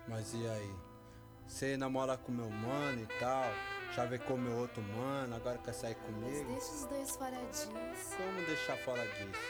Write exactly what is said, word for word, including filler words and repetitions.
Mas e aí? Você namora com meu mano e tal, chavecou meu outro mano, agora quer sair Mas comigo? deixa os dois fora disso. Como deixar fora disso?